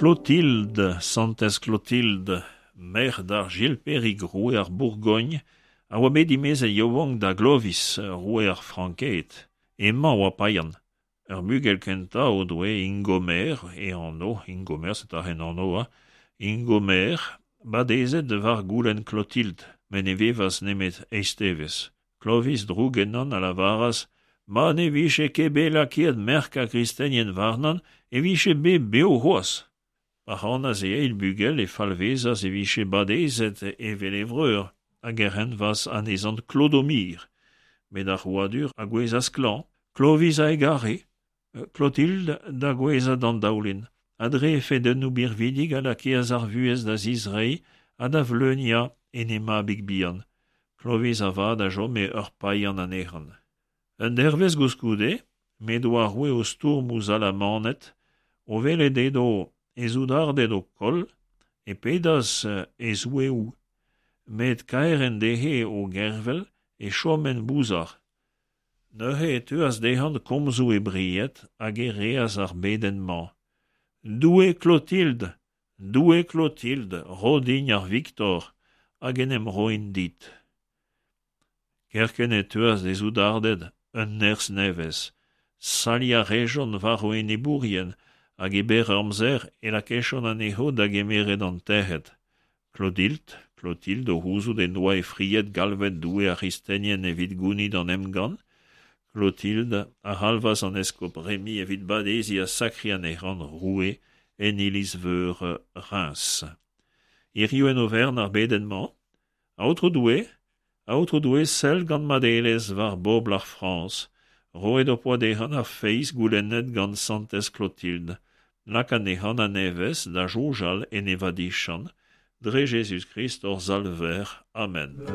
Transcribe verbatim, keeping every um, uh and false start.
Clotilde, Santes Clotilde, mère d'ar Gilperic roue ar Bourgogne, a oa bet dimez e yovong da Glovis roue ar Franket, emañ oa paian. Ur bugel kenta o doe Ingomer, e anno, Ingomer, c'est ar en anno, hein, Ingomer, badezet de var goulenn Clotilde, men e vevas nemet eistevez. Clovis drugenan a la varas, ma ne viche ke be lakiet merka kristenien varnan, e viche be beo hoas. Paranaz e eil bugel e falvezas e viche badezet e velevreur, hag eren vas anezant Clodomir, met ar roadur a gwezas klan, Clovis a egare, Clotilde da gweza dan daoulin. Adre e fedenn oubir vidig a lakiaz ar vuez da Zizrei a da vleunia en ema big bihan. Clovis a vad a jom e ur paian an eran. Un dervez gouskoude, met oa roue o stourm ouz a la manet, o vele dedo e zoudardet o kol, e pedas e zoue ou, met kaeren dehe o gervel e chomen bouzar. Neuhe e tuas dehant komzou e briet hag e reas ar bedenman. Doue Clotilde, doue Clotilde, rodign ar Victor, hag enem roin dit. Kerken e tuas de zoudardet un ners nevez, sali a rejon var o en e bourien, hag e ber amzer e la kechon an eho da gemeret an terret. Clotilde, Clotilde o houzout en doa e friet galvet doue a ristenien evit gounid an emgan, Clotilde a halvas an eskop remi evit badezi a sakri an eran roue en iliz veur Reims. Irio en overn ar bedenman, a outro doue, a outro doue sel gant madelez var bobl ar Frans, roet o poa dehan ar feiz goulennet gant Santes Clotilde, lak an ehan an nevez da jojal en evadichan, dre Jésus Christ or zalver. Amen.